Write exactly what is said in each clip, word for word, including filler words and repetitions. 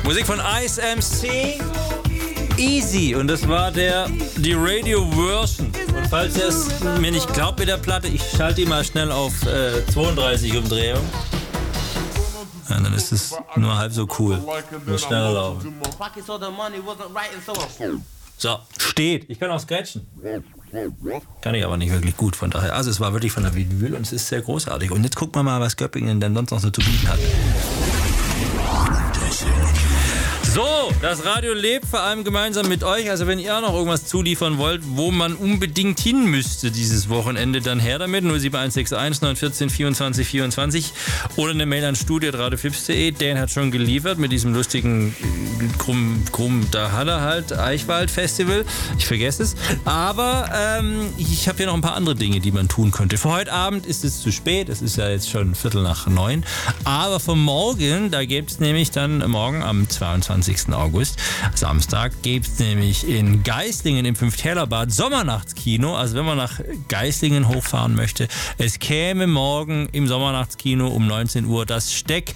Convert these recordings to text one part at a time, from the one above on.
Musik von Ice M C, Easy. Und das war der, die Radio-Version. Und falls ihr es mir nicht glaubt mit der Platte, ich schalte die mal schnell auf äh, zweiunddreißig Umdrehung. Ja, dann ist es nur halb so cool. Muss schneller laufen. So, steht. Ich kann auch scratchen. Kann ich aber nicht wirklich gut, von daher. Also es war wirklich von der Vinyl und es ist sehr großartig. Und jetzt gucken wir mal, was Göppingen denn sonst noch so zu bieten hat. So, das Radio lebt vor allem gemeinsam mit euch. Also wenn ihr noch irgendwas zuliefern wollt, wo man unbedingt hin müsste dieses Wochenende, dann her damit. null sieben eins sechs eins neun eins vier vierundzwanzig vierundzwanzig oder eine Mail an studio at radiofips punkt de. Dan hat schon geliefert mit diesem lustigen Krumm, Krumm da Halle halt, Eichwald Festival. Ich vergesse es. Aber ähm, ich habe hier noch ein paar andere Dinge, die man tun könnte. Für heute Abend ist es zu spät. Es ist ja jetzt schon Viertel nach neun. Aber für morgen, da gibt es nämlich dann morgen am zweiundzwanzigsten August, Samstag, gibt es nämlich in Geislingen im Fünftälerbad Sommernachtskino. Also wenn man nach Geislingen hochfahren möchte, es käme morgen im Sommernachtskino um neunzehn Uhr das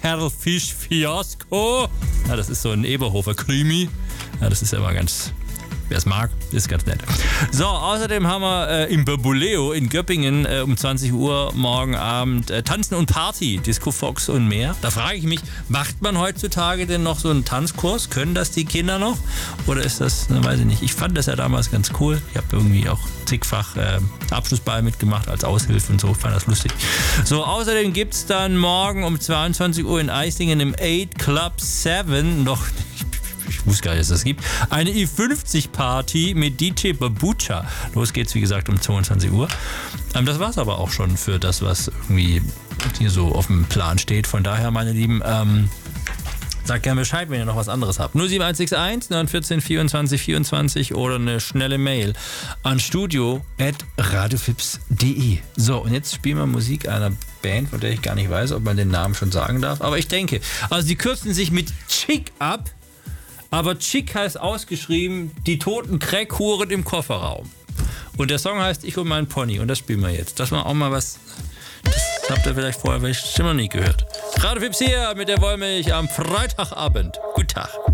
Steckerlfisch-Fiasko. Ja, das ist so ein Eberhofer-Krimi. Ja, das ist ja immer ganz... Wer es mag, ist ganz nett. So, außerdem haben wir äh, im Babuleo in Göppingen äh, um zwanzig Uhr morgen Abend äh, Tanzen und Party, Disco Fox und mehr. Da frage ich mich, macht man heutzutage denn noch so einen Tanzkurs? Können das die Kinder noch? Oder ist das, na, weiß ich nicht. Ich fand das ja damals ganz cool. Ich habe irgendwie auch zigfach äh, Abschlussball mitgemacht als Aushilfe und so. Ich fand das lustig. So, außerdem gibt es dann morgen um zweiundzwanzig Uhr in Eislingen im acht Club sieben noch... Ich wusste gar nicht, dass es das gibt. Eine I fünfzig Party mit D J Babucha. Los geht's, wie gesagt, um zweiundzwanzig Uhr. Ähm, das war's aber auch schon für das, was irgendwie hier so auf dem Plan steht. Von daher, meine Lieben, ähm, sagt gerne Bescheid, wenn ihr noch was anderes habt. null sieben eins sechs eins neun eins vier vierundzwanzig vierundzwanzig oder eine schnelle Mail an studio at radiofips punkt de. So, und jetzt spielen wir Musik einer Band, von der ich gar nicht weiß, ob man den Namen schon sagen darf. Aber ich denke, also die kürzen sich mit Chick ab. Aber Chick heißt ausgeschrieben, die toten Crackhuren im Kofferraum. Und der Song heißt Ich und mein Pony. Und das spielen wir jetzt. Das war auch mal was, das habt ihr vielleicht vorher vielleicht schon noch nie gehört. Radio Fips hier mit der Wollmilch am Freitagabend. Guten Tag.